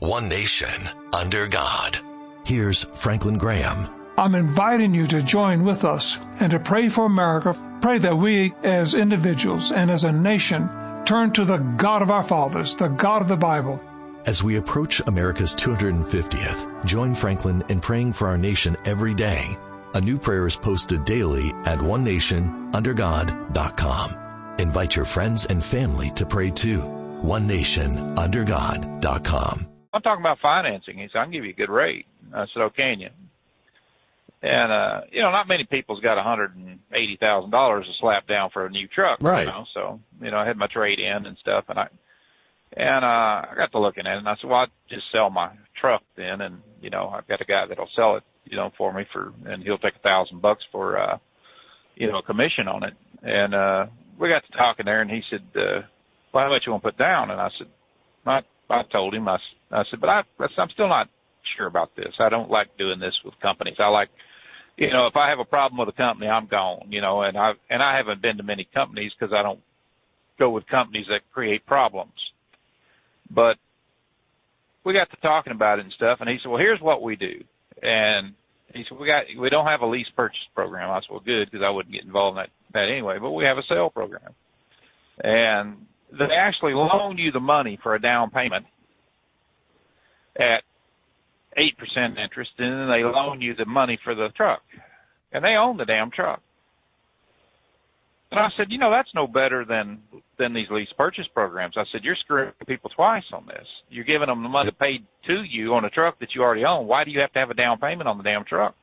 One nation, under God. Here's Franklin Graham. I'm inviting you to join with us and to pray for America. Pray that we as individuals and as a nation turn to the God of our fathers, the God of the Bible. As we approach America's 250th, join Franklin in praying for our nation every day. A new prayer is posted daily at onenationundergod.com. Invite your friends and family to pray too. onenationundergod.com. I'm talking about financing. He said, I can give you a good rate. I said, oh, can you? And, not many people's got $180,000 to slap down for a new truck. Right. So, I had my trade in and stuff, and I got to looking at it, and I said, well, I'll just sell my truck then, and, I've got a guy that'll sell it, for me and he'll take $1,000 for, a commission on it. And, we got to talking there, and he said, well, how much you want to put down? And I said, I told him, I said, but I'm still not sure about this. I don't like doing this with companies. I like, if I have a problem with a company, I'm gone, and I haven't been to many companies because I don't go with companies that create problems. But we got to talking about it and stuff, and he said, well, here's what we do. And he said, we don't have a lease purchase program. I said, well, good, because I wouldn't get involved in that anyway, but we have a sale program. And they actually loan you the money for a down payment at 8% interest, and then they loan you the money for the truck. And they own the damn truck. And I said, that's no better than these lease purchase programs. I said, you're screwing people twice on this. You're giving them the money paid to you on a truck that you already own. Why do you have to have a down payment on the damn truck?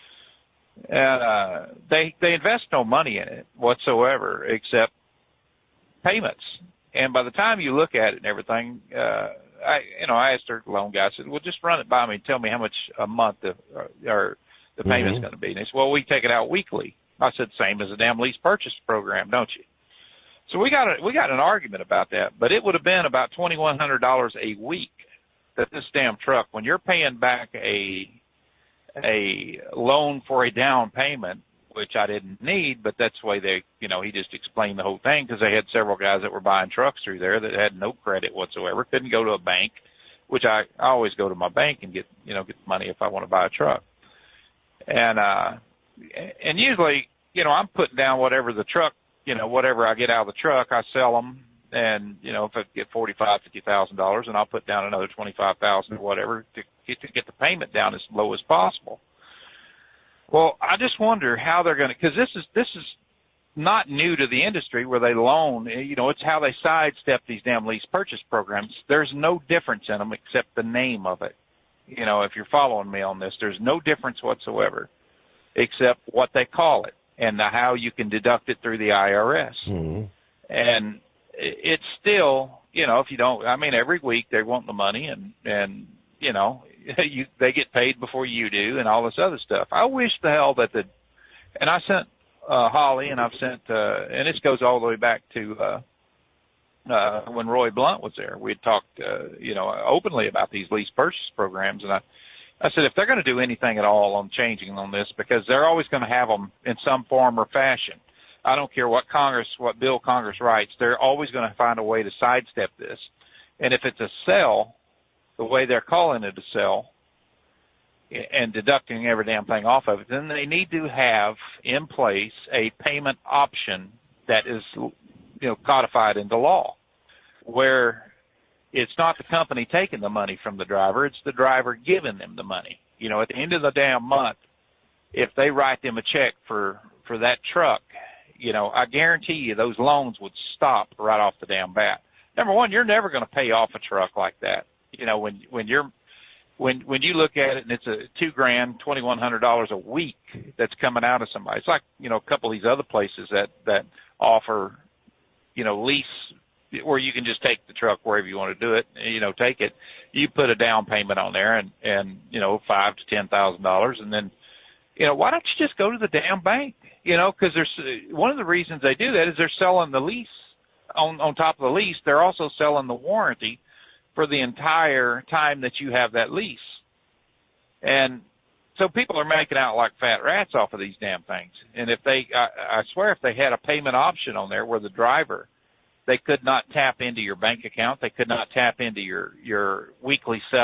And they invest no money in it whatsoever except payments. And by the time you look at it and everything, I asked her loan guy, I said, well, just run it by me and tell me how much a month the payment's going to be. And he said, well, we take it out weekly. I said, same as a damn lease purchase program, don't you? So we got an argument about that, but it would have been about $2,100 a week that this damn truck, when you're paying back a loan for a down payment, which I didn't need, but that's the way they, he just explained the whole thing because they had several guys that were buying trucks through there that had no credit whatsoever, couldn't go to a bank, which I always go to my bank and get money if I want to buy a truck. And usually, I'm putting down whatever the truck, whatever I get out of the truck, I sell them. And, if I get $45,000, $50,000, and I'll put down another $25,000 or whatever to get the payment down as low as possible. Well, I just wonder how they're going to, because this is not new to the industry where they loan, it's how they sidestep these damn lease purchase programs. There's no difference in them except the name of it. If you're following me on this, there's no difference whatsoever except what they call it and how you can deduct it through the IRS. Mm-hmm. And it's still, if you don't, every week they want the money and they get paid before you do and all this other stuff. I wish the hell that and I sent Holly and I've sent, and this goes all the way back to when Roy Blunt was there. We had talked, openly about these lease purchase programs, and I said, if they're going to do anything at all on changing on this, because they're always going to have them in some form or fashion. I don't care what bill Congress writes, they're always going to find a way to sidestep this. And if it's a sell, the way they're calling it a sell, and deducting every damn thing off of it, then they need to have in place a payment option that is, codified into law, where it's not the company taking the money from the driver, it's the driver giving them the money. At the end of the damn month, if they write them a check for that truck, I guarantee you those loans would stop right off the damn bat. Number one, you're never going to pay off a truck like that. When you look at it and it's a $2,000, $2,100 a week that's coming out of somebody. It's like, a couple of these other places that offer, lease where you can just take the truck wherever you want to do it, take it. You put a down payment on there and $5,000 to $10,000 and then, why don't you just go to the damn bank? Because there's one of the reasons they do that is they're selling the lease on top of the lease. They're also selling the warranty for the entire time that you have that lease. And so people are making out like fat rats off of these damn things. And if I swear if they had a payment option on there where the driver, they could not tap into your bank account, they could not tap into your weekly